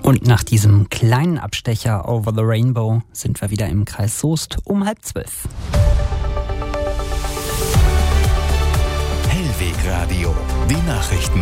Und nach diesem kleinen Abstecher over the Rainbow sind wir wieder im Kreis Soest um 11:30. Hellwegradio, die Nachrichten.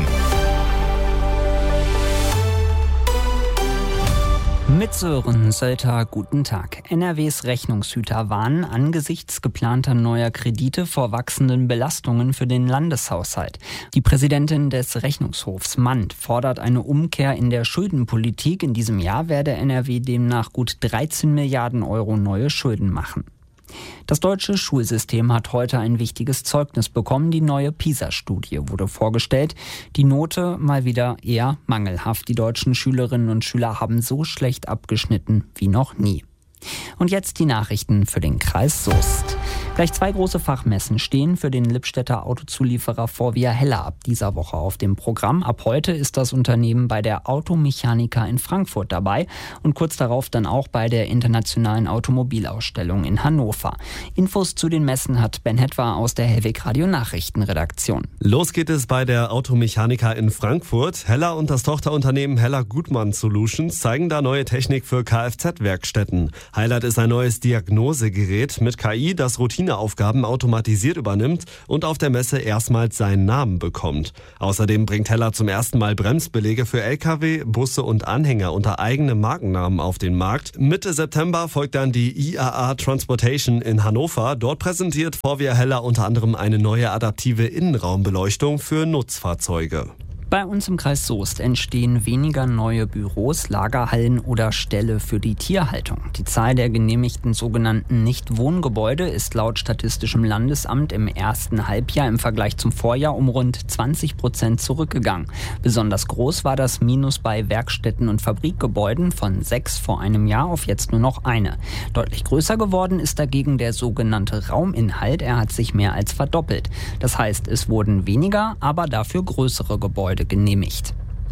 Mit Sören Sölter, guten Tag. NRWs Rechnungshüter warnen angesichts geplanter neuer Kredite vor wachsenden Belastungen für den Landeshaushalt. Die Präsidentin des Rechnungshofs Mand fordert eine Umkehr in der Schuldenpolitik. In diesem Jahr werde NRW demnach gut 13 Milliarden Euro neue Schulden machen. Das deutsche Schulsystem hat heute ein wichtiges Zeugnis bekommen. Die neue PISA-Studie wurde vorgestellt. Die Note mal wieder eher mangelhaft. Die deutschen Schülerinnen und Schüler haben so schlecht abgeschnitten wie noch nie. Und jetzt die Nachrichten für den Kreis Soest. Gleich 2 große Fachmessen stehen für den Lippstädter Autozulieferer Forvia Hella ab dieser Woche auf dem Programm. Ab heute ist das Unternehmen bei der Automechanika in Frankfurt dabei und kurz darauf dann auch bei der internationalen Automobilausstellung in Hannover. Infos zu den Messen hat Ben Hetwer aus der Hellwegradio Nachrichtenredaktion. Los geht es bei der Automechanika in Frankfurt. Hella und das Tochterunternehmen Hella Gutmann Solutions zeigen da neue Technik für Kfz-Werkstätten. Highlight ist ein neues Diagnosegerät mit KI, das Routineaufgaben automatisiert übernimmt und auf der Messe erstmals seinen Namen bekommt. Außerdem bringt Hella zum ersten Mal Bremsbeläge für Lkw, Busse und Anhänger unter eigenem Markennamen auf den Markt. Mitte September folgt dann die IAA Transportation in Hannover. Dort präsentiert Forvia Hella unter anderem eine neue adaptive Innenraumbeleuchtung für Nutzfahrzeuge. Bei uns im Kreis Soest entstehen weniger neue Büros, Lagerhallen oder Ställe für die Tierhaltung. Die Zahl der genehmigten sogenannten Nichtwohngebäude ist laut Statistischem Landesamt im ersten Halbjahr im Vergleich zum Vorjahr um rund 20% zurückgegangen. Besonders groß war das Minus bei Werkstätten und Fabrikgebäuden von 6 vor einem Jahr auf jetzt nur noch 1. Deutlich größer geworden ist dagegen der sogenannte Rauminhalt. Er hat sich mehr als verdoppelt. Das heißt, es wurden weniger, aber dafür größere Gebäude genehmigt.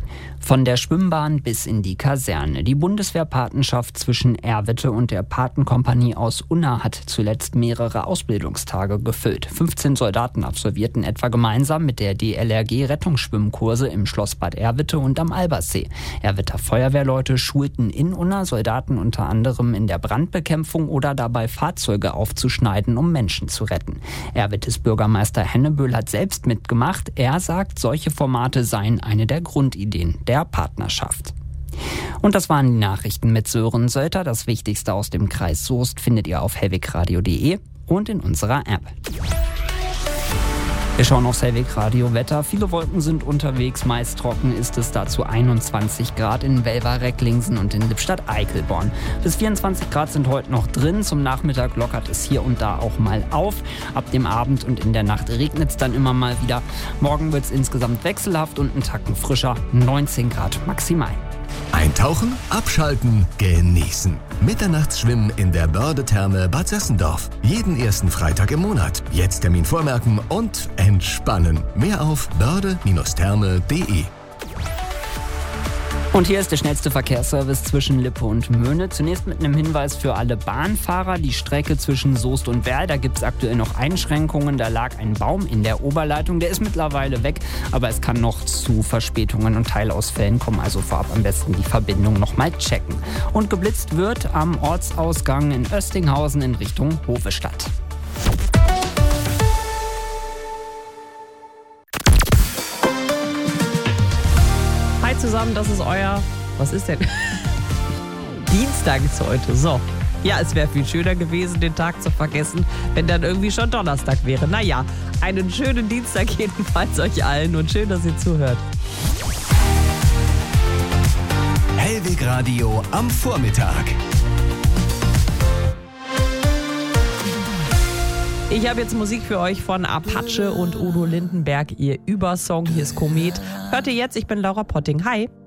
Von der Schwimmbahn bis in die Kaserne. Die Bundeswehrpatenschaft zwischen Erwitte und der Patenkompanie aus Unna hat zuletzt mehrere Ausbildungstage gefüllt. 15 Soldaten absolvierten etwa gemeinsam mit der DLRG Rettungsschwimmkurse im Schloss Bad Erwitte und am Albersee. Erwitter Feuerwehrleute schulten in Unna Soldaten unter anderem in der Brandbekämpfung oder dabei Fahrzeuge aufzuschneiden, um Menschen zu retten. Erwittes Bürgermeister Henneböhl hat selbst mitgemacht. Er sagt, solche Formate seien eine der Grundideen der Partnerschaft. Und das waren die Nachrichten mit Sören Sölter. Das Wichtigste aus dem Kreis Soest findet ihr auf hellwegradio.de und in unserer App. Wir schauen aufs Hellwegradio Wetter. Viele Wolken sind unterwegs, meist trocken ist es, dazu 21 Grad in Welver-Recklinghsen und in Lippstadt-Eichelborn. Bis 24 Grad sind heute noch drin. Zum Nachmittag lockert es hier und da auch mal auf. Ab dem Abend und in der Nacht regnet es dann immer mal wieder. Morgen wird es insgesamt wechselhaft und einen Tacken frischer, 19 Grad maximal. Eintauchen, abschalten, genießen. Mitternachtsschwimmen in der Börde-Therme Bad Sessendorf. Jeden ersten Freitag im Monat. Jetzt Termin vormerken und entspannen. Mehr auf börde-therme.de. Und hier ist der schnellste Verkehrsservice zwischen Lippe und Möhne. Zunächst mit einem Hinweis für alle Bahnfahrer. Die Strecke zwischen Soest und Werl, da gibt es aktuell noch Einschränkungen. Da lag ein Baum in der Oberleitung. Der ist mittlerweile weg, aber es kann noch zu Verspätungen und Teilausfällen kommen. Also vorab am besten die Verbindung nochmal checken. Und geblitzt wird am Ortsausgang in Oestinghausen in Richtung Hovestadt. Hi zusammen, das ist euer... Was ist denn? Dienstag ist heute, so. Ja, es wäre viel schöner gewesen, den Tag zu vergessen, wenn dann irgendwie schon Donnerstag wäre. Naja, einen schönen Dienstag jedenfalls euch allen und schön, dass ihr zuhört. Hellwegradio am Vormittag. Ich habe jetzt Musik für euch von Apache und Udo Lindenberg, ihr Übersong. Hier ist Komet. Hört ihr jetzt, ich bin Laura Potting. Hi.